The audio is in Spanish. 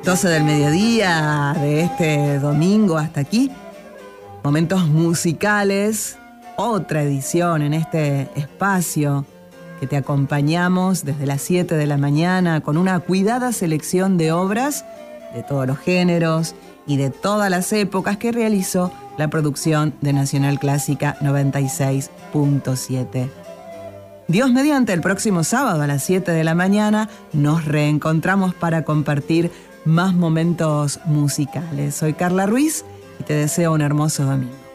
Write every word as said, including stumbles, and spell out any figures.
doce del mediodía de este domingo hasta aquí. Momentos musicales, otra edición en este espacio que te acompañamos desde las siete de la mañana con una cuidada selección de obras de todos los géneros y de todas las épocas que realizó la producción de Nacional Clásica noventa y seis punto siete. Dios mediante, el próximo sábado a las siete de la mañana nos reencontramos para compartir más momentos musicales. Soy Carla Ruiz y te deseo un hermoso domingo.